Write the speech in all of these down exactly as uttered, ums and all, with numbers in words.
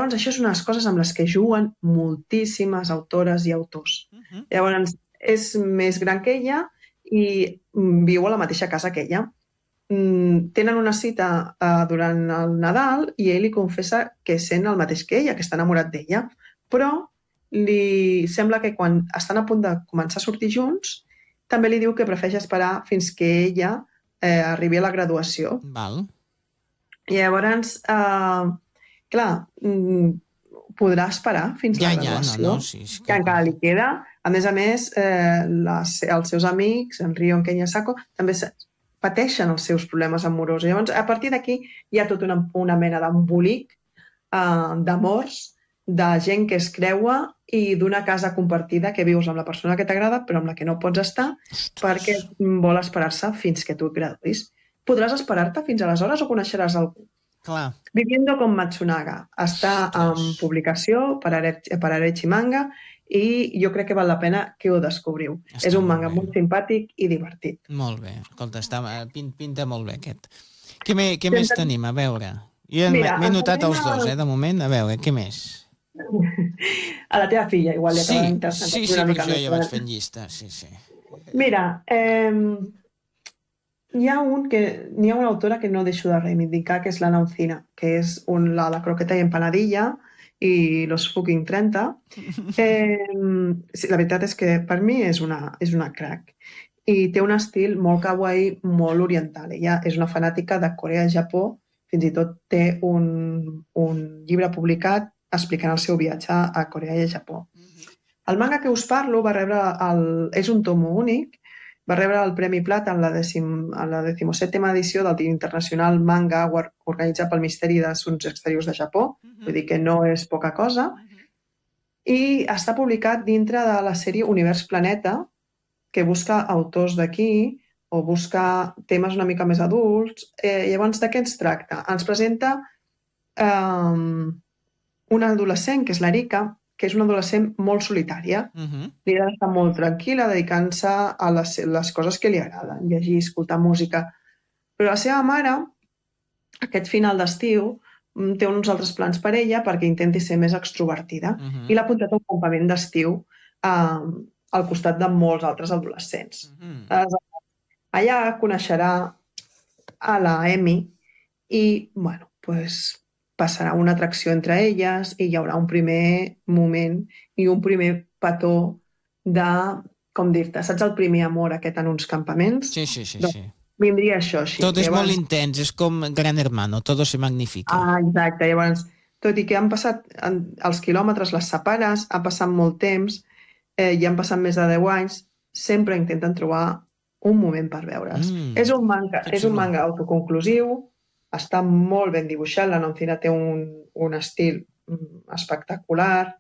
llavors això és unes coses amb les que juguen moltíssimes autores i autors. Uh-huh. Llavors és més gran que ella i viu a la mateixa casa que ella. Mm, tenen una cita uh, durant el Nadal i ell li confessa que sent el mateix que ella, que està enamorat d'ella, però li sembla que quan estan a punt de començar a sortir junts també li diu que prefereix esperar fins que ella eh, arribi a la graduació. Val. I llavors, uh, clar, mm, podrà esperar fins ja, la graduació, ja, no, no, sí, sí que... que encara li queda. A més a més, eh, les, els seus amics, en Rio, en Kenya Sako, també pateixen els seus problemes amorosos. Llavors, a partir d'aquí hi ha tota una, una mena d'embolic uh, d'amors, de gent que es creua i d'una casa compartida que vius amb la persona que t'agrada però amb la que no pots estar. Ostres. Perquè vol esperar-se fins que tu et graduïs. Podràs esperar-te fins aleshores o coneixeràs algú? Clar. Viviendo con Matsunaga. Està Ostres. En publicació per Arechi Manga i jo crec que val la pena que ho descobriu. Està és un manga molt, molt simpàtic i divertit. Molt bé. Escolta, està, pinta molt bé aquest. Què, me, què més tenim? A veure. Jo m'he notat els dos, eh, de moment. A veure, què més? A la teva filla, igual li acaba d'interessar. Sí, sí, sí, per això ja vaig fent llista. Sí, sí. Mira, eh, hi ha un que n'hi ha una autora que no deixo de reivindicar, que és l'Ana Uncina, que és un, la, la croqueta i empanadilla i los fucking trenta. Eh, sí, la veritat és que per mi és una, és una crack. I té un estil molt kawaii, molt oriental. Ella és una fanàtica de Corea i Japó, fins i tot té un, un llibre publicat explicant el seu viatge a Corea i a Japó. El manga que us parlo va rebre el, és un tomo únic, va rebre el Premi Plata en la, decim, en la decimosèptima edició del Dia Internacional Manga Award organitzat pel Ministeri d'Assumptes Exteriors de Japó, vull dir que no és poca cosa, i està publicat dintre de la sèrie Univers Planeta, que busca autors d'aquí o busca temes una mica més adults. Eh, llavors, de què ens tracta? Ens presenta eh, una adolescent, que és l'Erika, que és una adolescent molt solitària. Uh-huh. Li ha d'estar molt tranquil·la, dedicant-se a les, les coses que li agraden, llegir, escoltar música. Però la seva mare, aquest final d'estiu, té uns altres plans per ella perquè intenti ser més extrovertida. Uh-huh. I l'ha apuntat a un campament d'estiu eh, al costat de molts altres adolescents. Uh-huh. Allà coneixerà a la Emi i, bueno, pues, passarà una atracció entre elles i hi haurà un primer moment i un primer petó de, com dir-te, saps el primer amor aquest en uns campaments? Sí, sí, sí. Doncs sí. Vindria això, així. Tot és llavors... molt intens, és com Gran Hermano, todo se magnifica. Ah, exacte, llavors, tot i que han passat els quilòmetres, les separes, ha passat molt temps, eh, i han passat més de deu anys, sempre intenten trobar un moment per veure's. Mm, és un manga, és un manga autoconclusiu, està molt ben dibuixat, la Noncina té un, un estil espectacular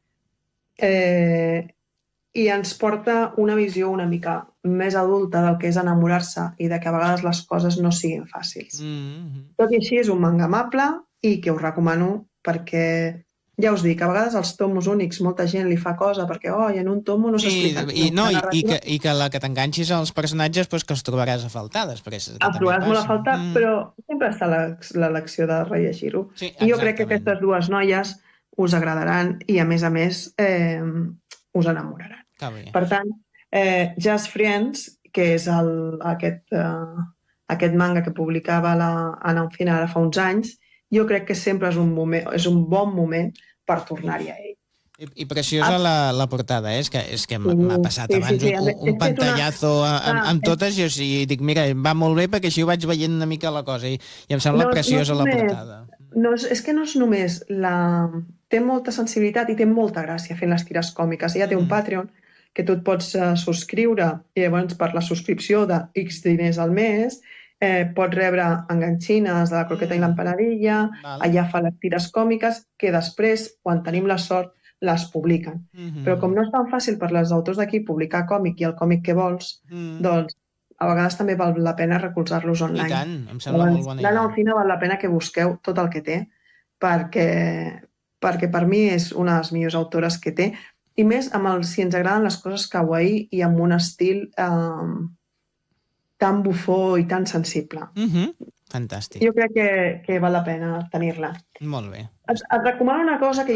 eh, i ens porta una visió una mica més adulta del que és enamorar-se i de que a vegades les coses no siguin fàcils. Mm-hmm. Tot i així és un manga amable i que us recomano perquè ja us dic, a vegades els tomos únics molta gent li fa cosa perquè oh, en un tomo no s'explica. I, i, no, i, i, que, i que la que t'enganxis als personatges pues, que els trobaràs a faltar després. Els trobaràs molt a faltar, mm. però sempre està l'elecció de rellegir-ho. Sí, I jo crec que aquestes dues noies us agradaran i a més a més eh, us enamoraran. Per tant, eh, Just Friends, que és el, aquest, eh, aquest manga que publicava la Ana Uncina ara fa uns anys, jo crec que sempre és un, moment, és un bon moment per tornar-hi a ell. I, i preciosa ah. la, la portada, eh? És que, és que m'ha passat sí, abans sí, sí. un, un pantallazo una... amb, amb totes i o sigui, dic, mira, va molt bé perquè així ho vaig veient una mica la cosa i, i em sembla no, preciosa no la només, portada. No, és que no és només la... Té molta sensibilitat i té molta gràcia fent les tires còmiques. Ella té un mm. Patreon que tu et pots uh, subscriure i llavors per la subscripció de X diners al mes Eh, pot rebre enganxines de la croqueta mm. i l'empanadilla, vale. Allà fa les tires còmiques que després, quan tenim la sort, les publiquen. Mm-hmm. Però com no és tan fàcil per les autors d'aquí publicar còmic i el còmic que vols, mm. doncs a vegades també val la pena recolzar-los online. I tant, em sembla doncs, molt bona idea. L'Ana Uncina val la pena que busqueu tot el que té, perquè, perquè per mi és una de les millors autores que té, i més amb el, si ens agraden les coses kawaii i amb un estil... Eh, tan bufó i tan sensible. Mm-hmm. Fantàstic. Jo crec que, que val la pena tenir-la. Molt bé. Et, et recomano una cosa que